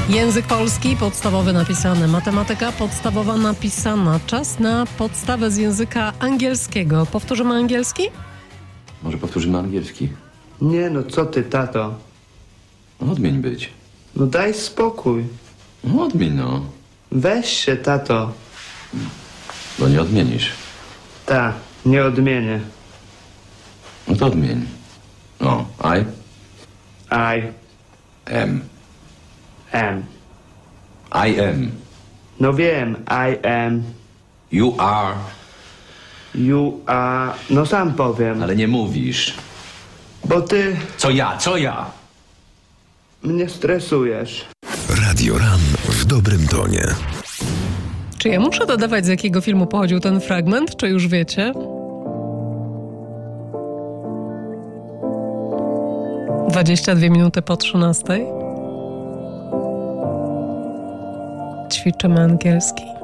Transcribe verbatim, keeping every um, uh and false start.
Język polski, podstawowy napisany, matematyka podstawowa napisana. Czas na podstawę z języka angielskiego. Powtórzymy angielski? Może powtórzymy angielski? Nie no, co ty, tato? No, odmień być. No daj spokój. No, odmień, no. Weź się, tato. Bo nie odmienisz. Ta, nie odmienię. No to odmień. No, I I am. am. I am. No wiem, I am. You are. You are... No sam powiem. Ale nie mówisz. Bo ty Co ja, co ja? mnie stresujesz. Radio Ran w dobrym tonie. Czy ja muszę dodawać, z jakiego filmu pochodził ten fragment, czy już wiecie? dwadzieścia dwie minuty po trzynastej. Ćwiczymy angielski.